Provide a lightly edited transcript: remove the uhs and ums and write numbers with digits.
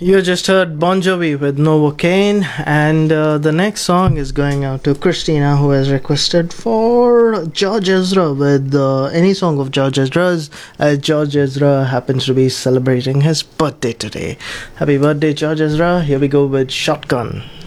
You just heard Bon Jovi with Novocaine, and the next song is going out to Christina, who has requested for George Ezra with any song of George Ezra's, as George Ezra happens to be celebrating his birthday today. Happy birthday, George Ezra! Here we go with Shotgun.